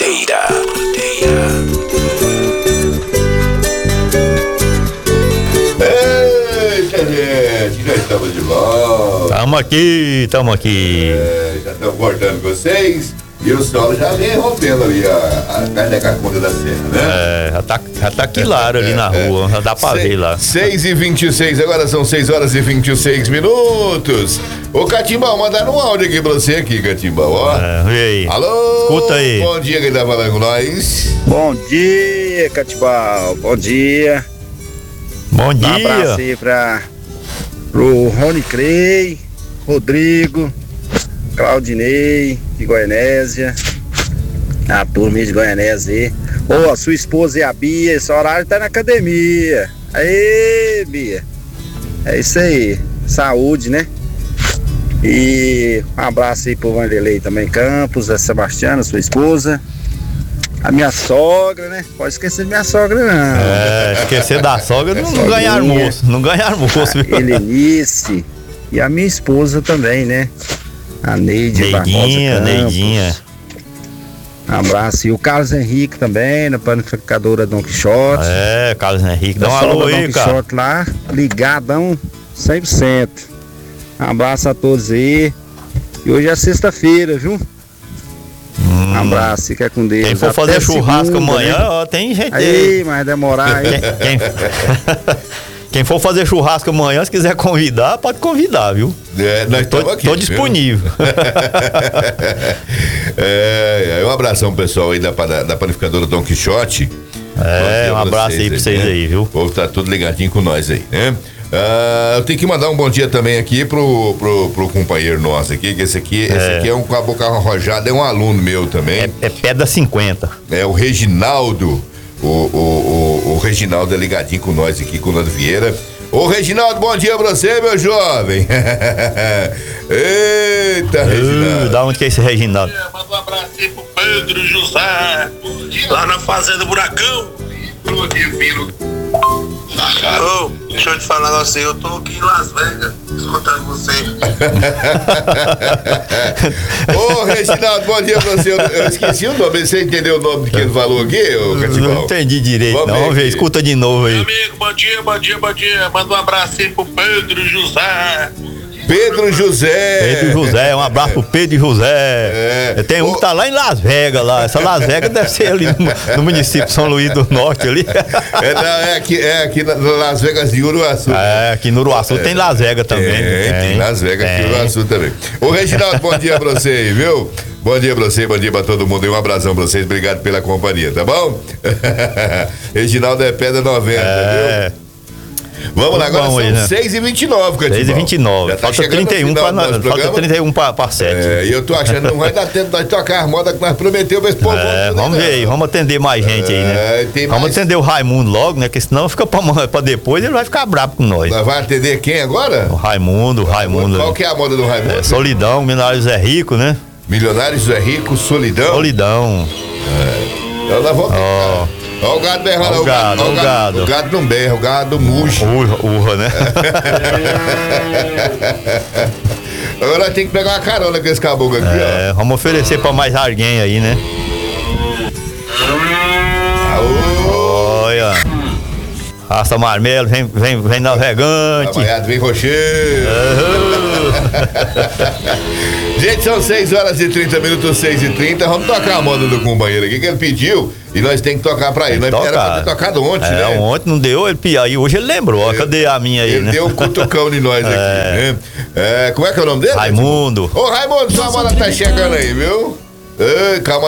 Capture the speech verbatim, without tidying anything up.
Bandeira. Bandeira. Eita, gente, já estamos de volta. Tamo aqui, tamo aqui. É, já estamos voltando com vocês. E o sol já vem rompendo ali a, a carne da Cacunda da Serra, né? É, já tá, já tá claro ali na rua, já dá pra Se, ver lá. seis e vinte e seis, agora são seis horas e vinte e seis minutos. Ô, Catimbão, mandaram um áudio aqui pra você aqui, Catimbão, ó. É, e aí? Alô? Escuta aí. Bom dia, quem tá falando com nós? Bom dia, Catimbão, bom dia. Bom dia. Um abraço aí pra, pro Rony Crei, Rodrigo, Claudinei, de Goianésia, a turma de Goianésia aí. Ô, a sua esposa e a Bia, esse horário tá na academia. Aê, Bia. É isso aí, saúde, né? E um abraço aí pro Vanderlei também Campos, a Sebastiana, sua esposa. A minha sogra, né? Pode esquecer de minha sogra, não. É, esquecer da sogra não, não ganha almoço, não ganha almoço. A Helenice e a minha esposa também, né? A Neide Neidinha, Barbosa Campos. Neidinha. Um abraço. E o Carlos Henrique também, na panificadora Dom Quixote. É, Carlos Henrique, dá um Pessoal alô da aí, Dom cara. Quixote lá, ligadão cem por cento. Um abraço a todos aí. E hoje é sexta-feira, viu? Hum. Um abraço, fica com Deus. Quem for Até fazer churrasco segunda, amanhã, né? ó, tem gente aí. Aí, mas demorar aí. Quem, quem, quem for fazer churrasco amanhã, se quiser convidar, pode convidar, viu? É, nós tô, estamos aqui. tô disponível. é, é, um abração pro pessoal aí da, da, da panificadora Dom Quixote. É, um abraço aí pra vocês né? aí, viu? O povo tá tudo ligadinho com nós aí, né? Ah, eu tenho que mandar um bom dia também aqui pro, pro, pro companheiro nosso aqui, que esse aqui, É. esse aqui é um com a boca arrojada, é um aluno meu também. É, é pedra cinquenta. É o Reginaldo. O, o, o, o Reginaldo é ligadinho com nós aqui, com o Nando Vieira. Ô Reginaldo, bom dia pra você, meu jovem. Eita, Uh, Reginaldo. da onde que é esse Reginaldo? Manda um abraço aí pro Pedro José, lá na Fazenda Buracão. Ô, deixa eu te falar um negócio aí, eu tô aqui em Las Vegas, escutando você. Ô Reginaldo, bom dia pra você. Eu, eu esqueci o nome, você entendeu o nome que ele falou aqui, ô Catibão? Não entendi direito, Vamos não. Vamos ver, aqui. escuta de novo Meu aí. amigo, bom dia, bom dia, bom dia. Manda um abraço aí pro Pedro José. Pedro José. Pedro José, um abraço pro Pedro José. É. Tem um Ô. que tá lá em Las Vegas, lá. Essa Las Vegas deve ser ali no, no município de São Luís do Norte ali. É, não, é aqui, é aqui na Las Vegas de Uruaçu. É, aqui no Uruaçu tem Las Vegas também. Tem, tem Las Vegas aqui tem. no Uruaçu também. Ô Reginaldo, bom dia pra você aí, viu? Bom dia pra você, bom dia pra todo mundo e um abração pra vocês, obrigado pela companhia, tá bom? Reginaldo é pedra noventa, É. viu? Vamos lá, agora Bom são aí, né? seis e vinte e nove, Catibão. seis e vinte e nove. Já tá Falta chegando no trinta e um final pra do nosso nós. Falta programa. trinta e um pra, pra sete. É, e eu tô achando que não vai dar tempo de nós tocar as modas que nós prometeu, mas pô, É, vamos ver aí, vamos atender mais gente aí, né? É, tem Vamos mais- atender o Raimundo logo, né? Porque senão fica pra, amanhã- pra depois, ele vai ficar bravo com nós. Nós vai atender quem agora? O Raimundo, o Raimundo. Qual que é a moda do Raimundo? É, Solidão, Milionário Zé Rico, né? Milionário José Rico, Solidão. Solidão. Então nós vamos Ó, Ó o gado berrando, Ó o gado, ó o gado. O gado não berra, o gado murcha. urra, urra, né? Agora nós temos que pegar uma carona com esse caboclo aqui, É, vamos oferecer pra mais alguém aí, né? ó. Aô, Olha. Raça Marmelo, vem, vem, vem navegante. trabalhado bem rocheiro. Gente, são seis horas e trinta minutos, seis e trinta. Vamos tocar a moda do companheiro aqui, que ele pediu. E nós temos que tocar pra ele. Nós Tocar. era pra ter tocado ontem, É, né? ontem não deu, ele pia- aí hoje ele lembrou. Ó, cadê a minha aí, Ele né? deu um cutucão de nós aqui, né? É, como é que é o nome dele? Raimundo. Ô, Raimundo, sua moda tá chegando aí, viu? Ei, calma.